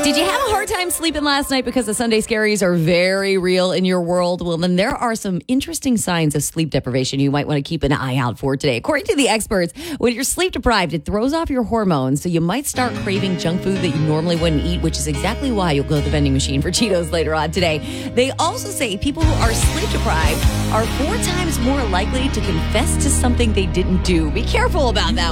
Did you have a hard time sleeping last night because the Sunday scaries are very real in your world? Well, then there are some interesting signs of sleep deprivation you might want to keep an eye out for today. According to the experts, when you're sleep deprived, it throws off your hormones, so you might start craving junk food that you normally wouldn't eat, which is exactly why you'll go to the vending machine for Cheetos later on today. They also say people who are sleep deprived are 4 times more likely to confess to something they didn't do. Be careful about that